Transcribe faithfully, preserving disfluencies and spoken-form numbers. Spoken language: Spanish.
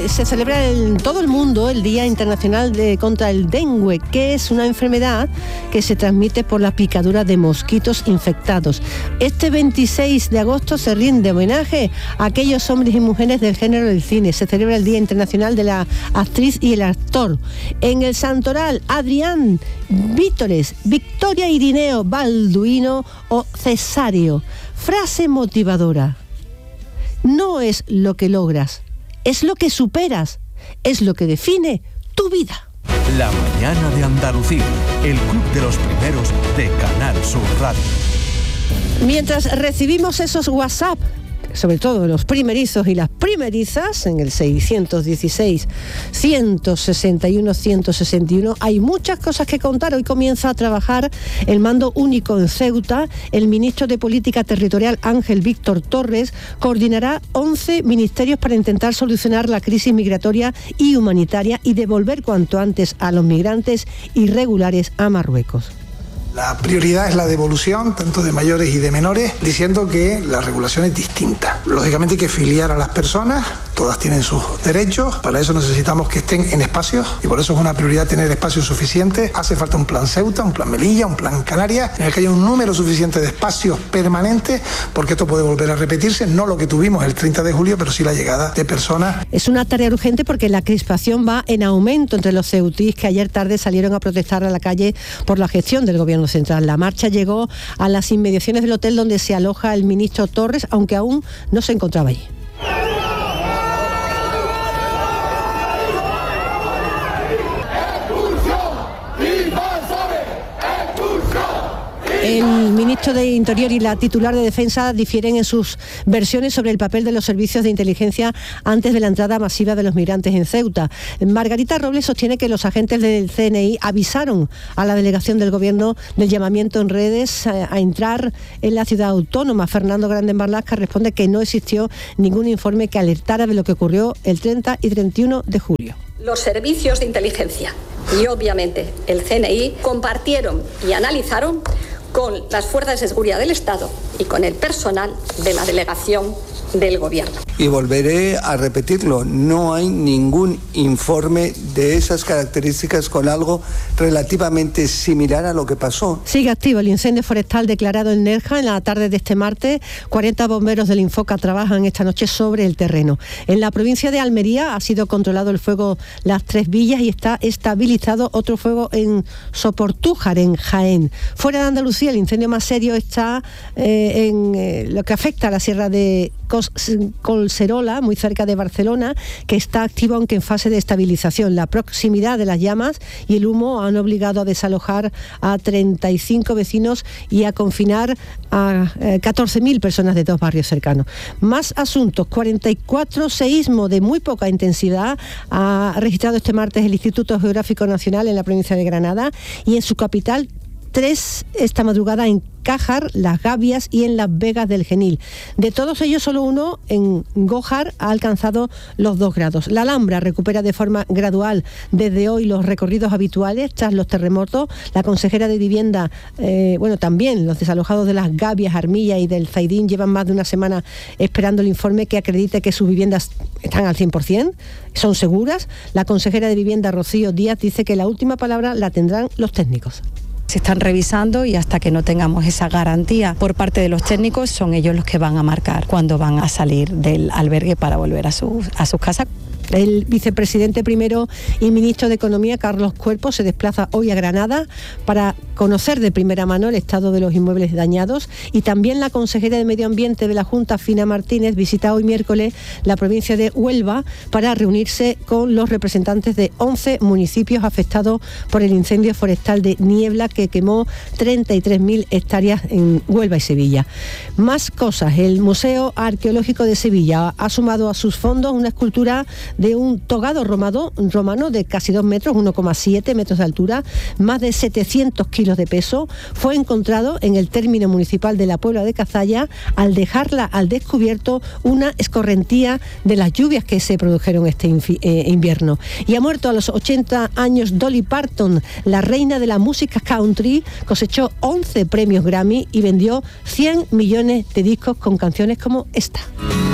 eh, se celebra en todo el mundo el Día Internacional de, contra el dengue, que es una enfermedad que se transmite por la picadura de mosquitos infectados. Este veintiséis de agosto se rinde homenaje a aquellos hombres y mujeres del género del cine. Se celebra el Día Internacional de la Actriz y el Actor. En el Santoral, Adrián, Vítores, Victoria Irineo, Balduino o Cesario. Frase motivadora. No es lo que logras, es lo que superas, es lo que define tu vida. La mañana de Andalucía, el club de los primeros de Canal Sur Radio. Mientras recibimos esos WhatsApp, sobre todo los primerizos y las primerizas, en el seiscientos dieciséis, ciento sesenta y uno, ciento sesenta y uno, hay muchas cosas que contar. Hoy comienza a trabajar el mando único en Ceuta. El ministro de Política Territorial, Ángel Víctor Torres, coordinará once ministerios para intentar solucionar la crisis migratoria y humanitaria y devolver cuanto antes a los migrantes irregulares a Marruecos. La prioridad es la devolución, tanto de mayores y de menores, diciendo que la regulación es distinta. Lógicamente hay que filiar a las personas, todas tienen sus derechos, para eso necesitamos que estén en espacios y por eso es una prioridad tener espacios suficientes. Hace falta un plan Ceuta, un plan Melilla, un plan Canarias, en el que haya un número suficiente de espacios permanentes, porque esto puede volver a repetirse, no lo que tuvimos el treinta de julio, pero sí la llegada de personas. Es una tarea urgente porque la crispación va en aumento entre los ceutíes que ayer tarde salieron a protestar a la calle por la gestión del gobierno central. La marcha llegó a las inmediaciones del hotel donde se aloja el ministro Torres, aunque aún no se encontraba allí. El ministro de Interior y la titular de Defensa difieren en sus versiones sobre el papel de los servicios de inteligencia antes de la entrada masiva de los migrantes en Ceuta. Margarita Robles sostiene que los agentes del C N I avisaron a la delegación del Gobierno del llamamiento en redes a, a entrar en la ciudad autónoma. Fernando Grande Marlaska responde que no existió ningún informe que alertara de lo que ocurrió el treinta y treinta y uno de julio. Los servicios de inteligencia y obviamente el C N I compartieron y analizaron con las fuerzas de seguridad del Estado y con el personal de la delegación del Gobierno. Y volveré a repetirlo, no hay ningún informe de esas características con algo relativamente similar a lo que pasó. Sigue activo el incendio forestal declarado en Nerja en la tarde de este martes. cuarenta bomberos del Infoca trabajan esta noche sobre el terreno. En la provincia de Almería ha sido controlado el fuego Las Tres Villas y está estabilizado otro fuego en Soportújar, en Jaén. Fuera de Andalucía, el incendio más serio está eh, en eh, lo que afecta a la sierra de Colserola, muy cerca de Barcelona, que está activo aunque en fase de estabilización. La proximidad de las llamas y el humo han obligado a desalojar a treinta y cinco vecinos y a confinar a eh, catorce mil personas de dos barrios cercanos. Más asuntos. cuarenta y cuatro seísmos de muy poca intensidad ha registrado este martes el Instituto Geográfico Nacional en la provincia de Granada y en su capital tres esta madrugada en Cájar, Las Gavias y en Las Vegas del Genil. De todos ellos, solo uno en Gójar ha alcanzado los dos grados. La Alhambra recupera de forma gradual desde hoy los recorridos habituales tras los terremotos. La consejera de Vivienda, eh, bueno, también los desalojados de Las Gavias, Armilla y del Zaidín llevan más de una semana esperando el informe que acredite que sus viviendas están al cien por ciento, son seguras. La consejera de Vivienda, Rocío Díaz, dice que la última palabra la tendrán los técnicos. Se están revisando y hasta que no tengamos esa garantía por parte de los técnicos, son ellos los que van a marcar cuándo van a salir del albergue para volver a sus, a sus casas. El vicepresidente primero y ministro de Economía, Carlos Cuerpo, se desplaza hoy a Granada para conocer de primera mano el estado de los inmuebles dañados, y también la consejera de Medio Ambiente de la Junta, Fina Martínez, visita hoy miércoles la provincia de Huelva para reunirse con los representantes de once municipios afectados por el incendio forestal de Niebla que quemó treinta y tres mil hectáreas en Huelva y Sevilla. Más cosas. El Museo Arqueológico de Sevilla ha sumado a sus fondos una escultura de un togado romano, romano de casi dos metros, uno coma siete metros de altura, más de setecientos kilos de peso. Fue encontrado en el término municipal de la Puebla de Cazalla al dejarla al descubierto una escorrentía de las lluvias que se produjeron este infi, eh, invierno. Y ha muerto a los ochenta años Dolly Parton, la reina de la música country. Cosechó once premios Grammy y vendió cien millones de discos con canciones como esta.